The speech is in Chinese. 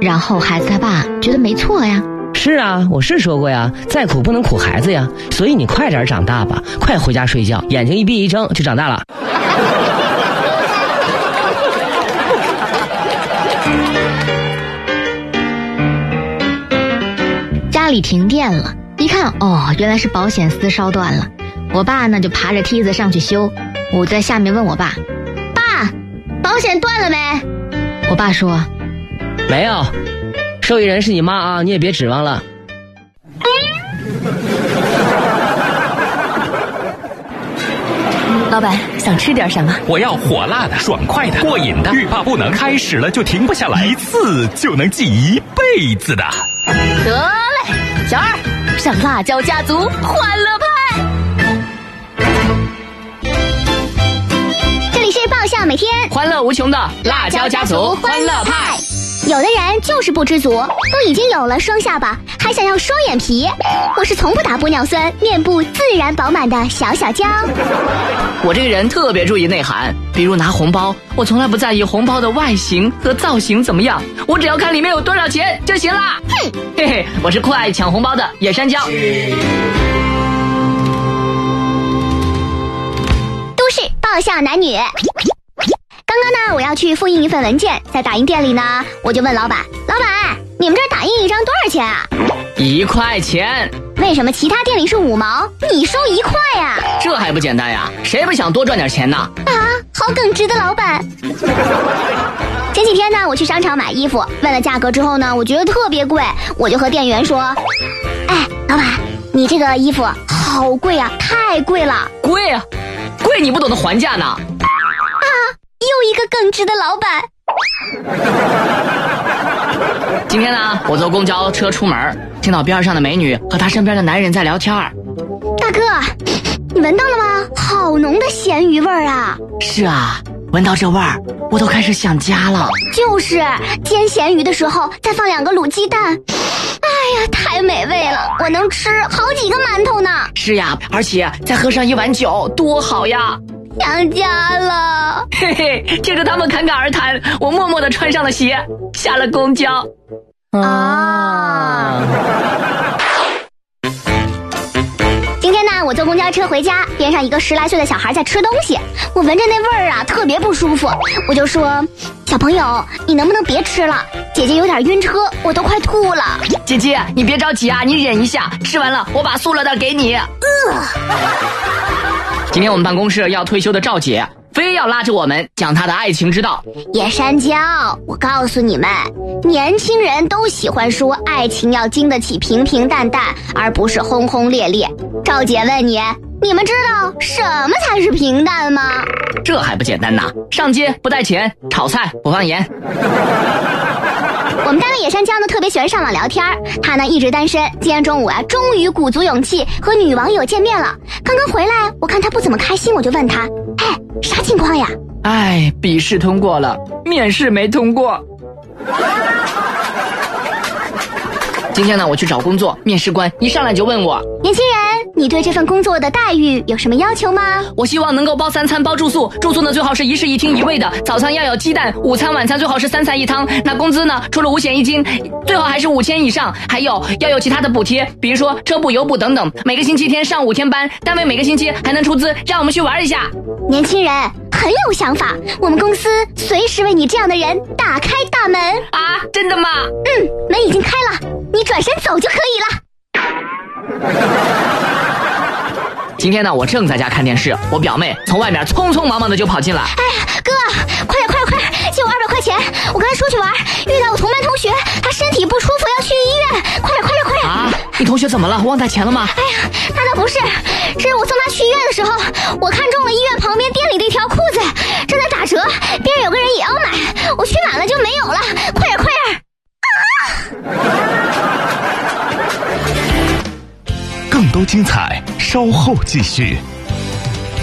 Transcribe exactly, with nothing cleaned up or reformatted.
然后孩子他爸觉得没错呀。 是啊，我是说过呀，再苦不能苦孩子呀，所以你快点长大吧，快回家睡觉，眼睛一闭一睁就长大了。 家里停电了，一看哦，原来是保险丝烧断了。我爸呢就爬着梯子上去修，我在下面问我爸，爸，保险断了没？我爸说没有，受益人是你妈啊，你也别指望了。 老板想吃点什么？ 我要火辣的、爽快的、过瘾的，欲罢不能，开始了就停不下来，一次就能记一辈子的。 得嘞，小二上辣椒家族欢乐派。 这里是爆笑每天欢乐无穷的辣椒家族欢乐派。 有的人就是不知足，都已经有了双下巴，还想要双眼皮。我是从不打玻尿酸，面部自然饱满的小小娇。 我这个人特别注意内涵，比如拿红包，我从来不在意红包的外形和造型怎么样，我只要看里面有多少钱就行了。哼，嘿嘿，我是酷爱抢红包的野山椒。 都市爆笑男女。刚刚呢，我要去复印一份文件，在打印店里呢，我就问老板，老板，你们这儿打印一张多少钱啊？ 一块钱。 为什么其他店里是五毛，你收一块呀？ 这还不简单呀，谁不想多赚点钱呢？ 啊，好耿直的老板。前几天呢，我去商场买衣服，问了价格之后呢，我觉得特别贵，我就和店员说，哎，老板，你这个衣服好贵啊，太贵了。 贵啊，贵你不懂得还价呢。 又一个耿直的老板。 今天呢，我坐公交车出门，听到边上的美女和她身边的男人在聊天。 大哥，你闻到了吗？好浓的咸鱼味儿啊！ 是啊，闻到这味儿，我都开始想家了。 就是煎咸鱼的时候再放两个卤鸡蛋，哎呀，太美味了，我能吃好几个馒头呢。 是呀，而且再喝上一碗酒，多好呀！ 想家了。 嘿嘿，听着他们侃侃而谈，我默默地穿上了鞋，下了公交。 啊！今天呢，我坐公交车回家，边上一个十来岁的小孩在吃东西，我闻着那味儿啊，特别不舒服，我就说，小朋友，你能不能别吃了？姐姐有点晕车，我都快吐了。 姐姐，你别着急啊，你忍一下，吃完了我把塑料袋给你。呃今天我们办公室要退休的赵姐非要拉着我们讲她的爱情之道。 野山椒，我告诉你们，年轻人都喜欢说爱情要经得起平平淡淡，而不是轰轰烈烈。赵姐问你，你们知道什么才是平淡吗？ 这还不简单呐，上街不带钱，炒菜不放盐。 我们单位野山椒呢特别喜欢上网聊天，他呢一直单身，今天中午啊终于鼓足勇气和女网友见面了。刚刚回来，我看他不怎么开心，我就问他，哎，啥情况呀？ 哎，笔试通过了，面试没通过。今天呢，我去找工作，面试官一上来就问我， 年轻人，你对这份工作的待遇有什么要求吗？ 我希望能够包三餐包住宿，住宿呢最好是一室一厅一卫的，早餐要有鸡蛋，午餐晚餐最好是三菜一汤。那工资呢，除了五险一金，最好还是五千以上，还有要有其他的补贴，比如说车补油补等等。每个星期天上五天班，单位每个星期还能出资让我们去玩一下。 年轻人很有想法，我们公司随时为你这样的人打开大门啊！真的吗？ 嗯，门已经开了，你转身走就可以了。 今天呢，我正在家看电视，我表妹从外面匆匆忙忙的就跑进来。 哎呀，哥，快点快点快点，借我二百块钱！我刚才出去玩，遇到我同班同学，他身体不舒服要去医院，快点快点快点！ 啊，你同学怎么了？忘带钱了吗？ 哎呀，那倒不是，是我送他去医院的时候，我看中了医院旁边店里的一条裤子，正在打折，边上有个人也要买，我去买了就没有了，快点快点！啊！ 更多精彩，稍后继续。